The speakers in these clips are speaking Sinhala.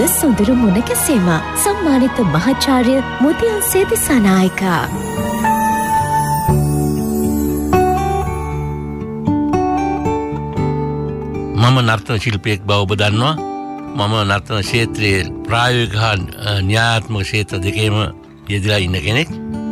සොඳුරු මුණ කැසීම. සම්මානිත මහාචාර්ය මුදියල් සේදිසානායක. මම නර්තන ශිල්පියෙක් බව ඔබ දන්නවා. මම නර්තන ක්ෂේත්‍රයේ ප්‍රායෝගික න්‍යායාත්මක ක්ෂේත්‍ර දෙකේම යෙදලා ඉන්න කෙනෙක්.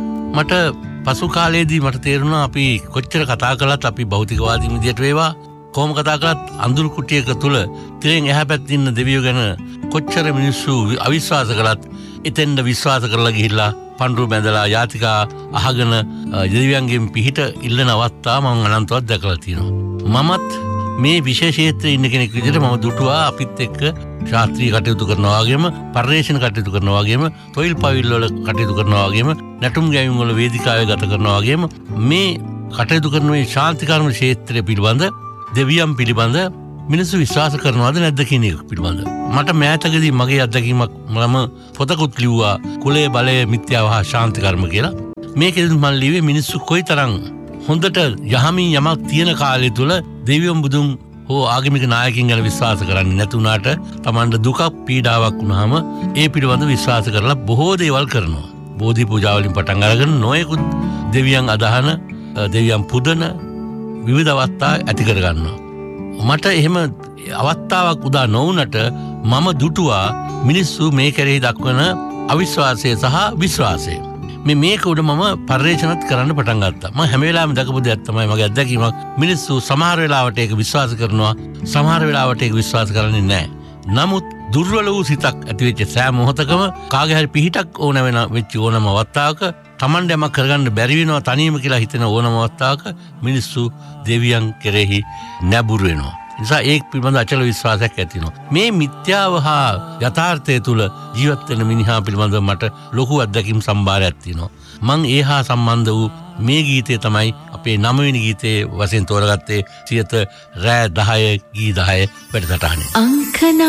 මට පසු කාලයේදී මට තේරුණා අපි කොච්චර කතා කළත් අපි භෞතිකවාදී විදියට වේවා කොහොම කතා කළත් අඳුරු කුටියක තුල තිරෙන් එහා පැත්තේ ඉන්න දෙවියෝ ගැන කොච්චර මිනිස්සු අවිශ්වාස කළත් එතෙන්ද විශ්වාස කරලා ගිහිල්ලා පඳුරු බැඳලා යාතිකා අහගෙන දෙවියන්ගෙන් පිහිට ඉල්ලන අවස්ථා මම අනන්තවත් දැකලා තියෙනවා. මමත් මේ විශේෂ ක්ෂේත්‍රයේ ඉන්න කෙනෙක් විදිහට මම දුටුවා අපිත් එක්ක ශාස්ත්‍රීය කටයුතු කරනවා වගේම පර්යේෂණ කටයුතු කරනවා වගේම තොইল පවිල් වල කටයුතු කරනවා වගේම නැටුම් ගැයීම් වල වේදිකාවේ ගත කරනවා වගේම මේ කටයුතු කරන මේ ශාන්තිකර්ම ක්ෂේත්‍රය පිළිබඳ දෙවියන් පිළිබඳ මිනිස්සු විශ්වාස කරනවද නැද්ද කියන එක පිළිබඳ මට මෑතකදී මගේ අත්දැකීමක් මම පොතකුත් ලිව්වා කුලයේ බලය මිත්‍යාව හා ශාන්තිකර්ම කියලා. මේකෙදි මම ලිව්වේ මිනිස්සු කොයිතරම් හොඳට යහමින් යමක් තියෙන කාලය තුල දෙවියන් බුදුන් හෝ ආගමික නායකින් ගැන විශ්වාස කරන්නේ නැතුණාට Tamanda දුකක් පීඩාවක් වුණාම ඒ පිළිබඳ විශ්වාස කරලා බොහෝ දේවල් කරනවා. බෝධි පූජා වලින් පටන් අරගෙන නොයෙකුත් දෙවියන් අදහන දෙවියන් පුදන විවිධ අවස්ථා ඇති කර ගන්නවා. මට එහෙම අවස්ථාවක් උදා නොවුනට මම දුටුවා මිනිස්සු මේ කෙරෙහි දක්වන අවිශ්වාසය සහ විශ්වාසය. මේක උඩ මම පර්යේෂණත් කරන්න පටන් ගත්තා. මම හැම වෙලාවෙම දකපු දෙයක් තමයි මගේ අත්දැකීමක්. මිනිස්සු සමහර වෙලාවට ඒක විශ්වාස කරනවා, සමහර වෙලාවට ඒක විශ්වාස කරන්නේ නැහැ. නමුත් දුර්වල වූ සිතක් ඇති වෙච්ච සෑම මොහොතකම කාගේ හරි පිහිටක් ඕන වෙච්ච ඕනම අවස්ථාවක Tamanda යමක් කරගන්න බැරි වෙනවා තනියම කියලා හිතෙන ඕනම අවස්ථාවක මිනිස්සු දෙවියන් කෙරෙහි නැඹුරු වෙනවා. නිසා ඒක පිළිබඳ අචල විශ්වාසයක් ඇති වෙනවා. මේ මිත්‍යාව හා යථාර්ථය තුල ජීවත් වෙන මිනිහා පිළිබඳව මට ලොකු අත්දැකීම් සම්භාරයක් තියෙනවා. මම ඒහා සම්බන්ධ වූ මේ ගීතය තමයි අපේ 9 වෙනි ගීතයේ වශයෙන් තෝරගත්තේ සියත රෑ 10 ගී 10 වැඩසටහනේ. අංක